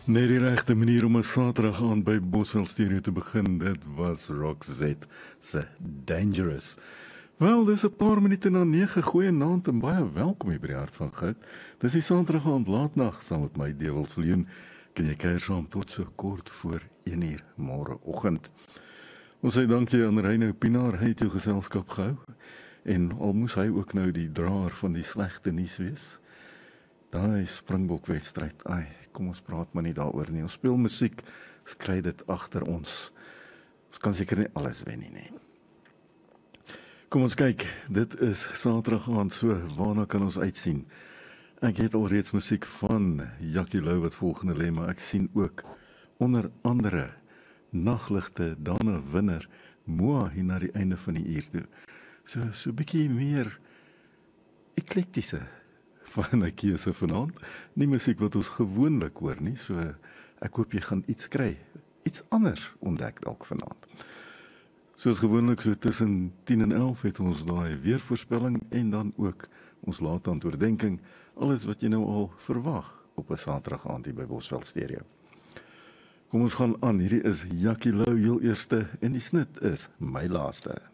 Net die regte manier om 'n Saterdag aand by Bosveld Stereo te begin, dit was Roxette se Dangerous. Wel, dis 'n paar minute na 9, goeienaand en baie welkom hier by die Hart van Goud. Dis die Saterdag aand laatnag saam met my Dewald Viljoen. Kan jy kuier saam tot so kort voor 1 uur môreoggend. Ons sê dankie aan Reino Pinaar, hy het jou geselskap gehou. En al moes hy ook nou die draer van die slegte nuus wees. Daai Springbok-wedstryd, kom ons praat maar nie daaroor nie. Ons speel musiek, ons kry dit agter ons. Ons kan seker nie alles wen nie. Kom ons kyk, dit is Saterdag aand, so waarna kan ons uitsien? Ek het al reeds musiek van Jackie Lou wat volgende lê, maar ek sien ook onder andere Nagligte, dan 'n winner, Moa hier na die einde van die uur toe. So 'n bietjie meer eklektiese van 'n keuse vanaand. Nie musiek wat ons gewoonlik hoor nie, so ek hoop jy gaan iets kry. Iets anders ontdek dalk vanaand. Soos gewoonlik so tussen 10 en 11 het ons daai weervoorspelling en dan ook ons laatant oordeenking, alles wat jy nou al verwag op 'n Saterdag aand hier by Bosveld Stereo. Kom ons gaan aan, hierdie is Jackie Lou heel eerste en die snit is my laaste.